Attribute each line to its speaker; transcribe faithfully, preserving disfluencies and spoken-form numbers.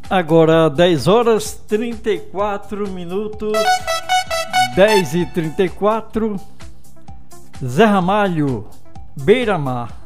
Speaker 1: Agora dez horas trinta e quatro minutos, dez e trinta e quatro. Zé Ramalho, Beira-Mar.